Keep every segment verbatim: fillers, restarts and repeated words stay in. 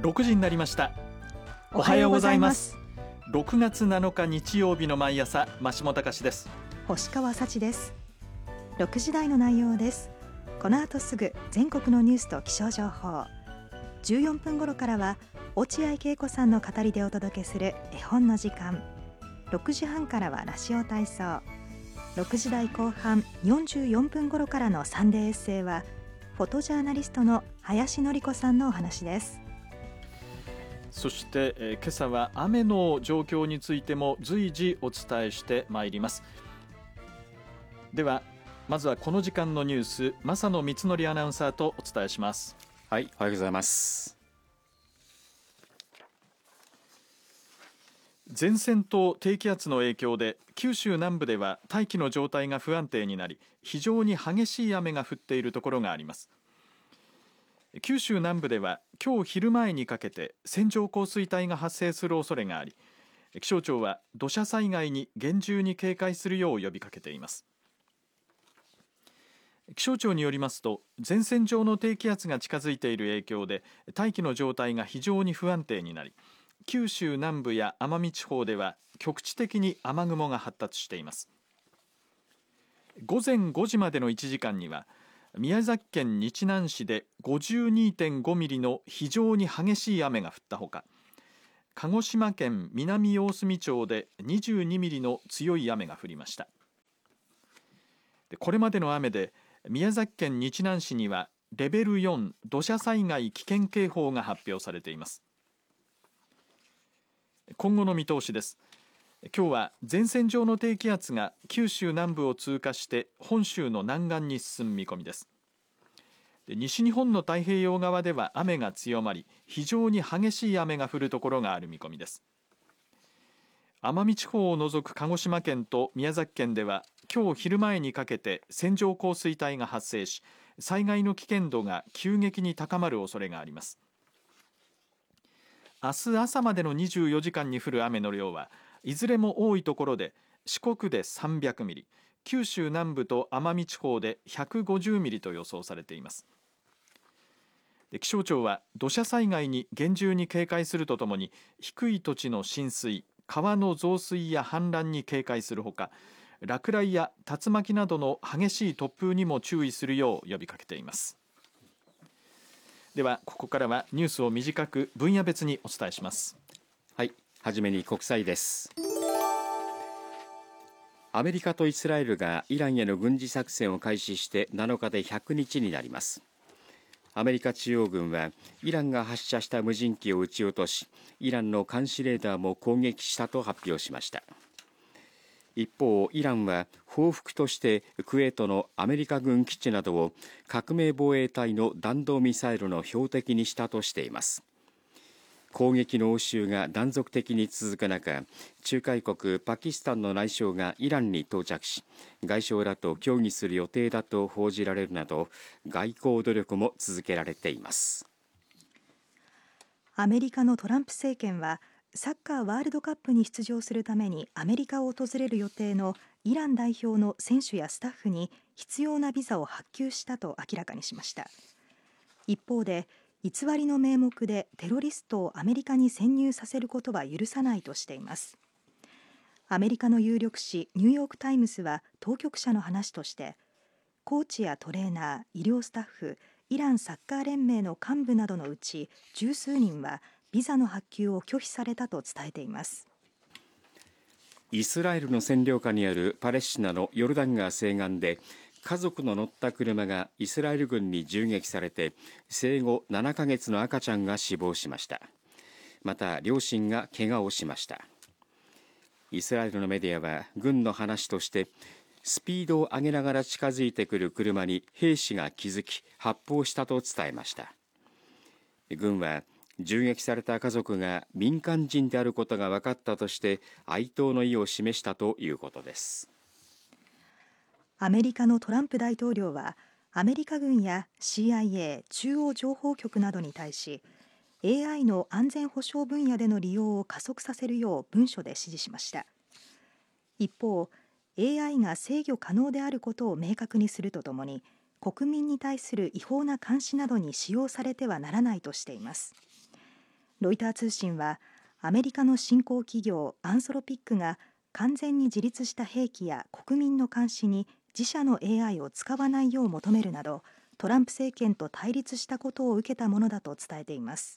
ろくじになりました。 おはようございます。 ろくがつなのか日曜日の毎朝、増本隆です。 星川幸です。ろくじ台の内容です。この後すぐ全国のニュースと気象情報、じゅうよんぷん頃からは落合恵子さんの語りでお届けする絵本の時間、ろくじはんからはラジオ体操、ろくじ台後半よんじゅうよんぷん頃からのサンデーエッセイはフォトジャーナリストの林典子さんのお話です。 そして、えー、今朝は雨の状況についても随時お伝えしてまいります。ではまずはこの時間のニュース、正野光則アナウンサーとお伝えします。 はい、おはようございます。 前線と低気圧の影響で九州南部では大気の状態が不安定になり、非常に激しい雨が降っているところがあります。九州南部では今日昼前にかけて線状降水帯が発生する恐れがあり、気象庁は土砂災害に厳重に警戒するよう呼びかけています。気象庁によりますと、前線上の低気圧が近づいている影響で大気の状態が非常に不安定になり、九州南部や奄美地方では局地的に雨雲が発達しています。午前ごじまでのいちじかんには宮崎県日南市で ごじゅうにてんご ミリの非常に激しい雨が降ったほか、鹿児島県南大隅町でにじゅうにミリの強い雨が降りました。これまでの雨で宮崎県日南市にはレベルよん土砂災害危険警報が発表されています。今後の見通しです。今日は前線上の低気圧が九州南部を通過して本州の南岸に進む見込みです。で、西日本の太平洋側では雨が強まり、非常に激しい雨が降るところがある見込みです。奄美地方を除く鹿児島県と宮崎県では今日昼前にかけて線状降水帯が発生し、災害の危険度が急激に高まる恐れがあります。明日朝までのにじゅうよじかんに降る雨の量はいずれも多いところで四国でさんびゃくミリ、九州南部と奄美地方でひゃくごじゅうミリと予想されています。で、気象庁は土砂災害に厳重に警戒するとともに、低い土地の浸水、川の増水や氾濫に警戒するほか、落雷や竜巻などの激しい突風にも注意するよう呼びかけています。ではここからはニュースを短く分野別にお伝えします。 はい、はじめに国際です。アメリカとイスラエルがイランへの軍事作戦を開始してなのかでひゃくにちになります。アメリカ中央軍はイランが発射した無人機を撃ち落とし、イランの監視レーダーも攻撃したと発表しました。一方、イランは報復としてクウェートのアメリカ軍基地などを革命防衛隊の弾道ミサイルの標的にしたとしています。攻撃の応酬が断続的に続く中、仲介国パキスタンの内相がイランに到着し、外相らと協議する予定だと報じられるなど、外交努力も続けられています。 アメリカのトランプ政権はサッカーワールドカップに出場するためにアメリカを訪れる予定のイラン代表の選手やスタッフに必要なビザを発給したと明らかにしました。一方で、偽りの名目でテロリストをアメリカに潜入させることは許さないとしています。アメリカの有力紙ニューヨークタイムズは当局者の話として、コーチやトレーナー、医療スタッフ、イランサッカー連盟の幹部などのうち十数人はビザの発給を拒否されたと伝えています。 イスラエルの占領下にあるパレスチナのヨルダン川西岸で、家族の乗った車がイスラエル軍に銃撃されて生後ななかげつの赤ちゃんが死亡しました。また両親が怪我をしました。イスラエルのメディアは軍の話として、スピードを上げながら近づいてくる車に兵士が気づき発砲したと伝えました。軍は銃撃された家族が民間人であることが分かったとして哀悼の意を示したということです。 アメリカのトランプ大統領はアメリカ軍や シーアイエー 中央情報局などに対し、 エーアイ の安全保障分野での利用を加速させるよう文書で指示しました。一方、 エーアイ が制御可能であることを明確にするとともに、国民に対する違法な監視などに使用されてはならないとしています。 ロイター通信はアメリカの新興企業アンソロピックが完全に自立した兵器や国民の監視に自社の エーアイ を使わないよう求めるなどトランプ政権と対立したことを受けたものだと伝えています。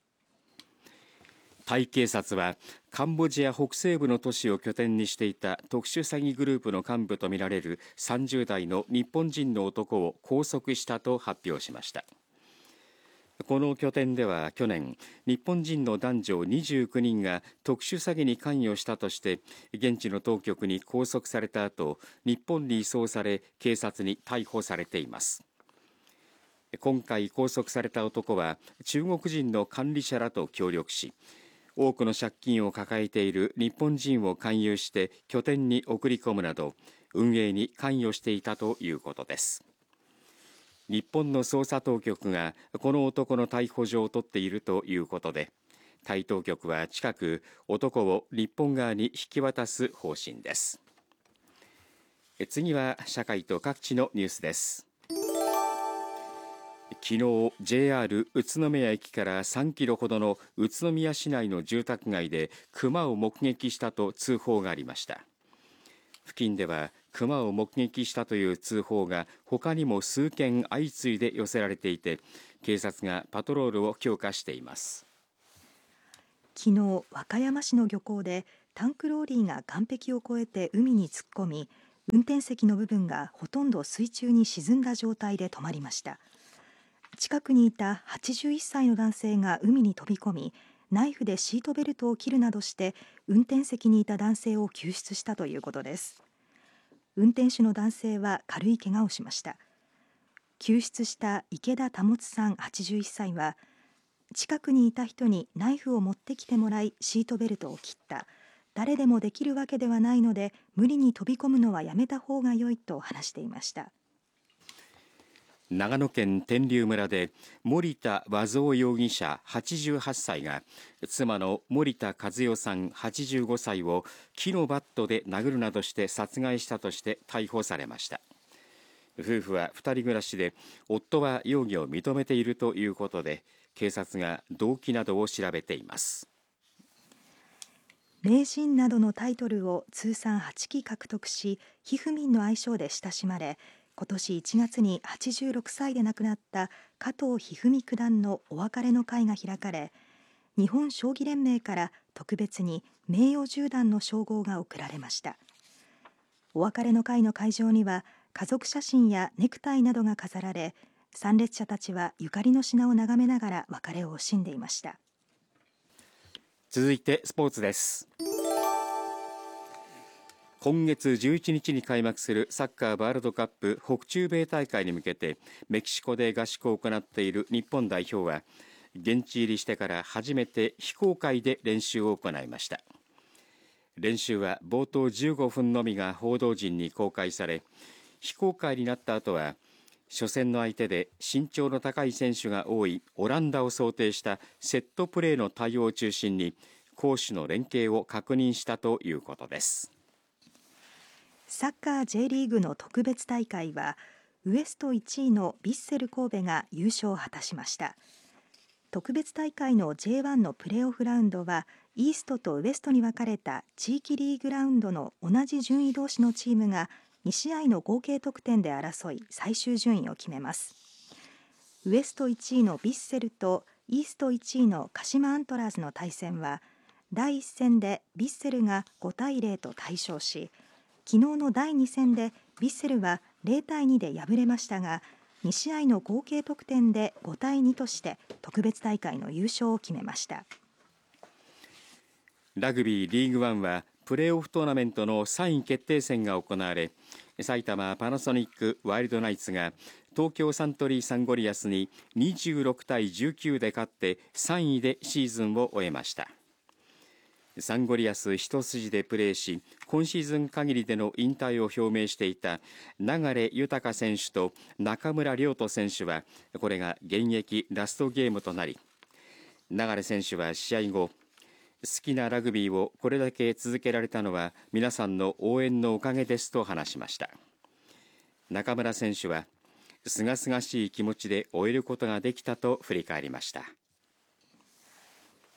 タイ警察はカンボジア北西部の都市を拠点にしていた特殊詐欺グループの幹部とみられるさんじゅう代の日本人の男を拘束したと発表しました。この拠点では去年、日本人の男女にじゅうきゅうにんが特殊詐欺に関与したとして現地の当局に拘束された後、日本に移送され警察に逮捕されています。今回拘束された男は中国人の管理者らと協力し、多くの借金を抱えている日本人を勧誘して拠点に送り込むなど運営に関与していたということです。日本の捜査当局がこの男の逮捕状を取っているということで、タイ当局は近く男を日本側に引き渡す方針です。次は社会と各地のニュースです。昨日 ジェイアール 宇都宮駅からさんキロほどの宇都宮市内の住宅街でクマを目撃したと通報がありました。付近ではクマを目撃したという通報が他にも数件相次いで寄せられていて、警察がパトロールを強化しています。 昨日和歌山市の漁港でタンクローリーが岸壁を越えて海に突っ込み、運転席の部分がほとんど水中に沈んだ状態で止まりました。近くにいたはちじゅういっさいの男性が海に飛び込み、ナイフでシートベルトを切るなどして運転席にいた男性を救出したということです。運転手の男性は軽い怪我をしました。救出した池田保さんはちじゅういっさいは、近くにいた人にナイフを持ってきてもらいシートベルトを切った、誰でもできるわけではないので無理に飛び込むのはやめた方が良いと話していました。 長野県天龍村で森田和三容疑者はちじゅうはっさいが妻の森田和代さんはちじゅうごさいを木のバットで殴るなどして殺害したとして逮捕されました。夫婦はふたり暮らしで、夫は容疑を認めているということで、警察が動機などを調べています。 名人などのタイトルを通算はちき獲得し、ひふみんの愛称で親しまれ、今年いちがつにはちじゅうろくさいで亡くなった加藤一二三九段のお別れの会が開かれ、日本将棋連盟から特別に名誉十段の称号が贈られました。お別れの会の会場には家族写真やネクタイなどが飾られ、参列者たちはゆかりの品を眺めながら別れを惜しんでいました。 続いてスポーツです。今月じゅういちにちに開幕するサッカーワールドカップ北中米大会に向けてメキシコで合宿を行っている日本代表は、現地入りしてから初めて非公開で練習を行いました。練習は冒頭じゅうごふんのみが報道陣に公開され、非公開になった後は初戦の相手で身長の高い選手が多いオランダを想定したセットプレーの対応を中心に攻守の連携を確認したということです。 サッカー J リーグの特別大会はウエストいちいのヴィッセル神戸が優勝を果たしました。特別大会の ジェイワン のプレーオフラウンドはイーストとウエストに分かれた地域リーグラウンドの同じ順位同士のチームがにしあいの合計得点で争い最終順位を決めます。ウエストいちいのヴィッセルとイーストいちいの鹿島アントラーズの対戦はだいいっ戦でヴィッセルがごたいゼロと大勝し、昨日のだいに戦でヴィッセルはゼロたいにで敗れましたが、にしあいの合計得点でごたいにとして特別大会の優勝を決めました。 ラグビーリーグワンはプレーオフトーナメントのさんい決定戦が行われ、埼玉パナソニックワイルドナイツが東京サントリーサンゴリアスににじゅうろくたいじゅうきゅうで勝ってさんいでシーズンを終えました。サンゴリアス一筋でプレーし、今シーズン限りでの引退を表明していた流豊選手と中村亮土選手はこれが現役ラストゲームとなり、流選手は試合後、好きなラグビーをこれだけ続けられたのは皆さんの応援のおかげですと話しました。中村選手は清々しい気持ちで終えることができたと振り返りました。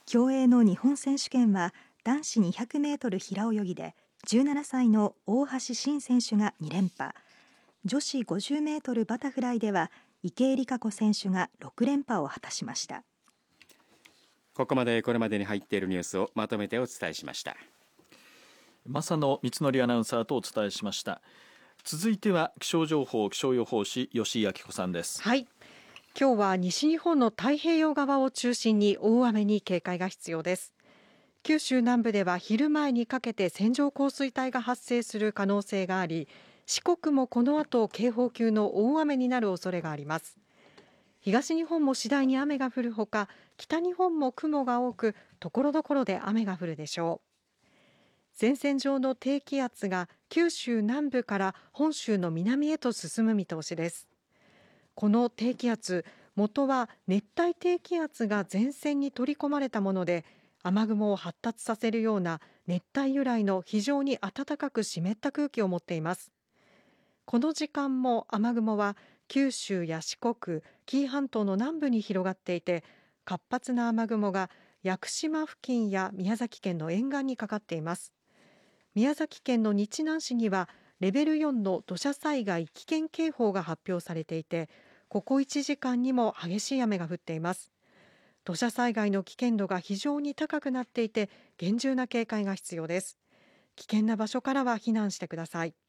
競泳の日本選手権は男子にひゃくメートル平泳ぎでじゅうななさいの大橋慎選手がに連覇、女子ごじゅうメートルバタフライでは池江璃花子選手がろく連覇を果たしました。 ここまでこれまでに入っているニュースをまとめてお伝えしました。 正野光則アナウンサーとお伝えしました。続いては気象情報気象予報士吉井明子さんです。 はい、今日は西日本の太平洋側を中心に大雨に警戒が必要です。九州南部では昼前にかけて線状降水帯が発生する可能性があり、四国もこの後警報級の大雨になる恐れがあります。東日本も次第に雨が降るほか、北日本も雲が多く所々で雨が降るでしょう。前線上の低気圧が九州南部から本州の南へと進む見通しです。この低気圧、元は熱帯低気圧が前線に取り込まれたもので、雨雲を発達させるような熱帯由来の非常に暖かく湿った空気を持っています。この時間も雨雲は九州や四国、紀伊半島の南部に広がっていて、活発な雨雲が屋久島付近や宮崎県の沿岸にかかっています。宮崎県の日南市にはレベルよんの土砂災害危険警報が発表されていて、ここいちじかんにも激しい雨が降っています。土砂災害の危険度が非常に高くなっていて、厳重な警戒が必要です。危険な場所からは避難してください。